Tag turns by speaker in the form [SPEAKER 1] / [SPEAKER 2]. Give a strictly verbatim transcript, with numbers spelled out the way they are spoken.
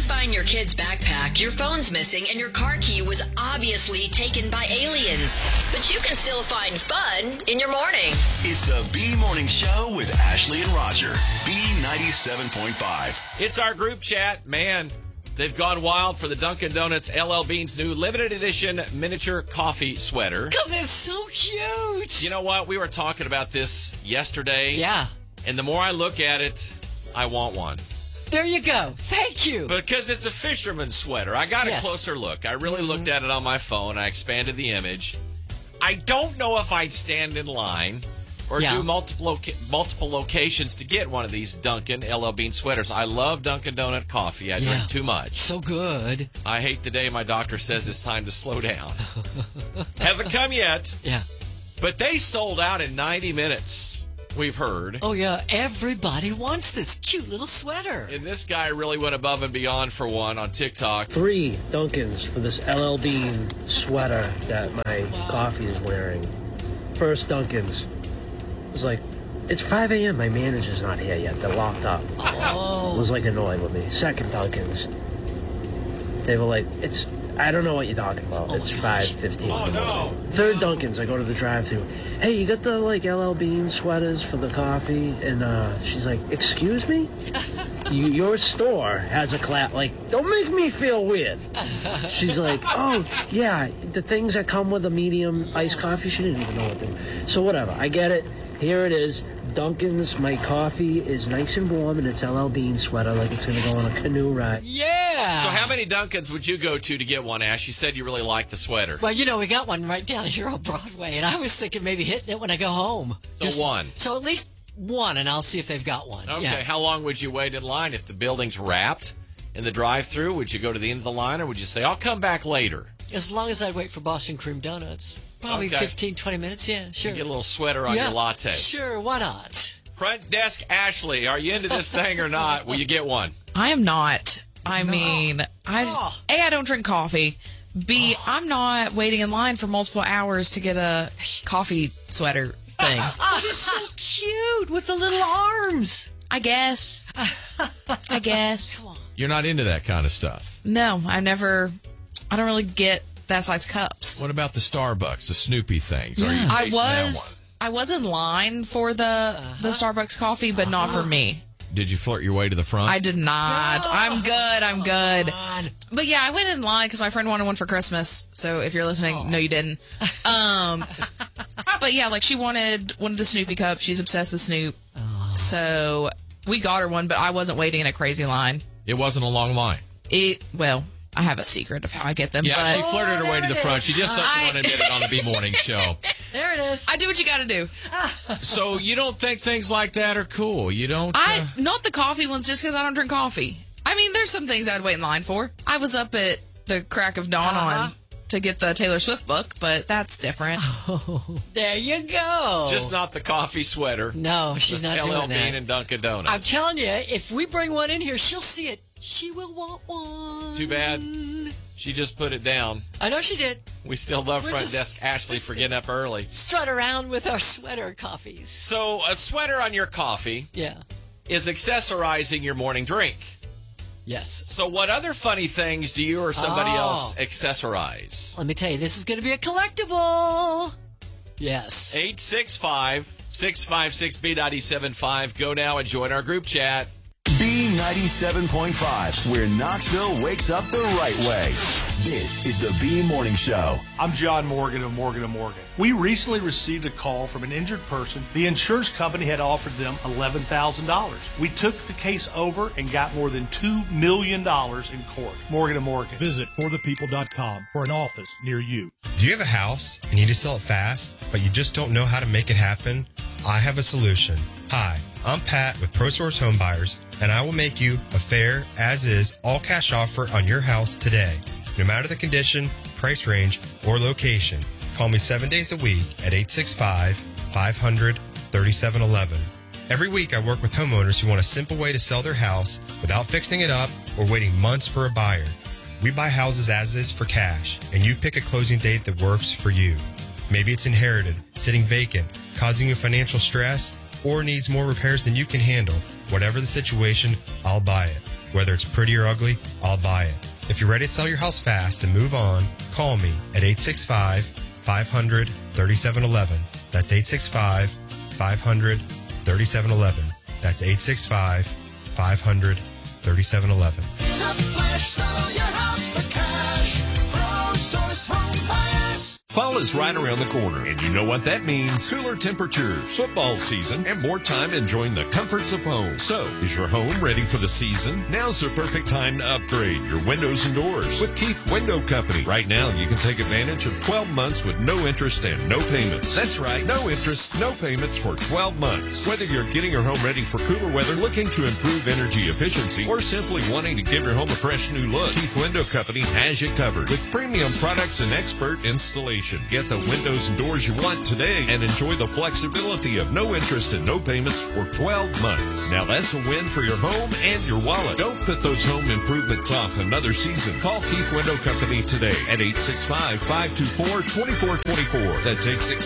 [SPEAKER 1] find your kid's backpack, your phone's missing, and your car key was obviously taken by aliens. But you can still find fun in your morning.
[SPEAKER 2] It's the B Morning Show with Ashley and Roger. B ninety-seven point five.
[SPEAKER 3] It's our group chat. Man, they've gone wild for the Dunkin' Donuts L L Bean's new limited edition miniature coffee sweater.
[SPEAKER 4] Because it's so cute.
[SPEAKER 3] You know what? We were talking about this yesterday.
[SPEAKER 4] Yeah.
[SPEAKER 3] And the more I look at it, I want one.
[SPEAKER 4] There you go. Thank you.
[SPEAKER 3] Because it's a fisherman's sweater. I got
[SPEAKER 4] Yes.
[SPEAKER 3] a closer look. I really
[SPEAKER 4] Mm-hmm.
[SPEAKER 3] looked at it on my phone. I expanded the image. I don't know if I'd stand in line or
[SPEAKER 4] Yeah.
[SPEAKER 3] do multiple loca- multiple locations to get one of these Dunkin' L L Bean sweaters. I love Dunkin' Donut coffee. I
[SPEAKER 4] Yeah.
[SPEAKER 3] drink too much.
[SPEAKER 4] So good.
[SPEAKER 3] I hate the day my doctor says it's time to slow down. Hasn't come yet,
[SPEAKER 4] Yeah.
[SPEAKER 3] but they sold out in ninety minutes, we've heard.
[SPEAKER 4] Oh, yeah. Everybody wants this cute little sweater.
[SPEAKER 3] And this guy really went above and beyond for one on TikTok.
[SPEAKER 5] Three Dunkins for this L L Bean sweater that my coffee is wearing. First Dunkins. It was like, it's five a.m. My manager's not here yet. They're locked up.
[SPEAKER 4] Oh.
[SPEAKER 5] Was like annoyed with me. Second Dunkins. They were like, it's, I don't know what you're talking about.
[SPEAKER 4] Oh
[SPEAKER 5] it's
[SPEAKER 4] my
[SPEAKER 5] five
[SPEAKER 4] gosh.
[SPEAKER 5] fifteen.
[SPEAKER 3] Oh, no.
[SPEAKER 5] Third Dunkins, I go to the drive-thru. Hey, you got the like L L Bean sweaters for the coffee? And uh, she's like, excuse me? you, your store has a clap. Like, don't make me feel weird. She's like, oh, yeah, the things that come with a medium iced coffee. She didn't even know what they were. So whatever, I get it. Here it is. Dunkin's, my coffee is nice and warm, and it's L L Bean sweater like it's going to go on a canoe ride.
[SPEAKER 4] Yeah.
[SPEAKER 3] So how many Dunkins would you go to to get one, Ash? You said you really liked the sweater.
[SPEAKER 4] Well, you know, we got one right down here on Broadway, and I was thinking maybe hitting it when I go home.
[SPEAKER 3] So one.
[SPEAKER 4] So at least one, and I'll see if they've got one.
[SPEAKER 3] Okay,
[SPEAKER 4] Yeah.
[SPEAKER 3] how long would you wait in line? If the building's wrapped in the drive-thru, would you go to the end of the line, or would you say, I'll come back later?
[SPEAKER 4] As long as I wait for Boston Cream Donuts. Probably
[SPEAKER 3] Okay.
[SPEAKER 4] fifteen, twenty minutes, yeah, sure.
[SPEAKER 3] Get a little sweater on
[SPEAKER 4] yeah.
[SPEAKER 3] your latte.
[SPEAKER 4] Sure, why not?
[SPEAKER 3] Front desk Ashley, are you into this thing or not? Will you get one?
[SPEAKER 6] I am not. I mean, I
[SPEAKER 4] Oh.
[SPEAKER 6] A, I don't drink coffee. B, I'm not waiting in line for multiple hours to get a coffee sweater thing.
[SPEAKER 4] Oh, it's so cute with the little arms.
[SPEAKER 6] I guess. I guess.
[SPEAKER 3] You're not into that kind of stuff.
[SPEAKER 6] No, I never. I don't really get that size cups.
[SPEAKER 3] What about the Starbucks, the Snoopy things? Are you
[SPEAKER 6] I
[SPEAKER 3] chasing that
[SPEAKER 6] was. I was in line for the the Starbucks coffee, but not for me.
[SPEAKER 3] one? Did you flirt your way to the front?
[SPEAKER 6] I did not.
[SPEAKER 4] No.
[SPEAKER 6] I'm good. I'm good.
[SPEAKER 4] On.
[SPEAKER 6] But yeah, I went in line because my friend wanted one for Christmas. So if you're listening, no, you didn't. Um, but yeah, like she wanted one of the Snoopy cups. She's obsessed with Snoop. So we got her one, but I wasn't waiting in a crazy line.
[SPEAKER 3] It wasn't a long line.
[SPEAKER 6] It well, I have a secret of how I get them.
[SPEAKER 3] Yeah,
[SPEAKER 6] but
[SPEAKER 3] she flirted her way to the front. She just doesn't
[SPEAKER 6] I-
[SPEAKER 3] want to admit it on the B Morning Show.
[SPEAKER 4] There it is.
[SPEAKER 6] I do what you got to do.
[SPEAKER 3] So you don't think things like that are cool? You don't?
[SPEAKER 6] I
[SPEAKER 3] uh,
[SPEAKER 6] not the coffee ones, just because I don't drink coffee. I mean, there's some things I'd wait in line for. I was up at the crack of dawn
[SPEAKER 4] Uh-huh.
[SPEAKER 6] on to get the Taylor Swift book, but that's different.
[SPEAKER 4] There you go.
[SPEAKER 3] just not the coffee sweater.
[SPEAKER 4] No, she's not
[SPEAKER 3] L L
[SPEAKER 4] doing
[SPEAKER 3] Bean
[SPEAKER 4] that.
[SPEAKER 3] and Dunkin' Donuts.
[SPEAKER 4] I'm telling you, if we bring one in here, she'll see it. She will want one.
[SPEAKER 3] Too bad. She just put it down.
[SPEAKER 4] I know she did.
[SPEAKER 3] We still love
[SPEAKER 4] We're
[SPEAKER 3] front
[SPEAKER 4] just-
[SPEAKER 3] desk Ashley for getting up early.
[SPEAKER 4] Strut around with our sweater coffees.
[SPEAKER 3] So a sweater on your coffee
[SPEAKER 4] Yeah.
[SPEAKER 3] is accessorizing your morning drink.
[SPEAKER 4] Yes.
[SPEAKER 3] So what other funny things do you or somebody
[SPEAKER 4] Oh.
[SPEAKER 3] else accessorize?
[SPEAKER 4] Let me tell you, this is going to be a collectible. Yes.
[SPEAKER 3] eight six five, six five six, B nine seven five. Go now and join our group chat.
[SPEAKER 2] B ninety-seven point five, where Knoxville wakes up the right way. This is the B Morning Show.
[SPEAKER 7] I'm John Morgan of Morgan and Morgan. We recently received a call from an injured person. The insurance company had offered them eleven thousand dollars. We took the case over and got more than two million dollars in court. Morgan and Morgan.
[SPEAKER 8] Visit for the people dot com for an office near you.
[SPEAKER 9] Do you have a house and you need to sell it fast, but you just don't know how to make it happen? I have a solution. Hi, I'm Pat with ProSource Home Buyers, and I will make you a fair, as-is, all-cash offer on your house today. No matter the condition, price range, or location, call me seven days a week at eight six five, five hundred, thirty-seven eleven. Every week I work with homeowners who want a simple way to sell their house without fixing it up or waiting months for a buyer. We buy houses as is for cash, and you pick a closing date that works for you. Maybe it's inherited, sitting vacant, causing you financial stress, or needs more repairs than you can handle. Whatever the situation, I'll buy it. Whether it's pretty or ugly, I'll buy it. If you're ready to sell your house fast and move on, call me at eight six five, five hundred, thirty-seven eleven. That's eight six five, five hundred, thirty-seven eleven. That's eight six five, five hundred, thirty-seven eleven.
[SPEAKER 10] In a flash, sell your house for cash. ProSource Home Buyers.
[SPEAKER 11] Fall is right around the corner, and you know what that means. Cooler temperatures, football season, and more time enjoying the comforts of home. So, is your home ready for the season? Now's the perfect time to upgrade your windows and doors with Keith Window Company. Right now, you can take advantage of twelve months with no interest and no payments. That's right, no interest, no payments for twelve months. Whether you're getting your home ready for cooler weather, looking to improve energy efficiency, or simply wanting to give your home a fresh new look, Keith Window Company has you covered with premium products and expert installation. Get the windows and doors you want today and enjoy the flexibility of no interest and no payments for twelve months. Now that's a win for your home and your wallet. Don't put those home improvements off another season. Call Keith Window Company today at eight six five, five two four, two four two four. That's eight six